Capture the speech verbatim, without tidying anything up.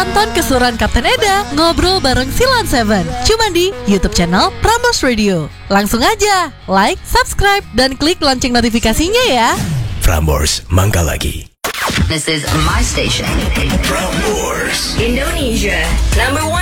Tonton keseruan Kapten Eda ngobrol bareng Silan Seven cuma di YouTube channel Prambors Radio. Langsung aja like, subscribe, dan klik lonceng notifikasinya ya. Prambors Mangga Lagi. This is my station. Prambors Indonesia, number one.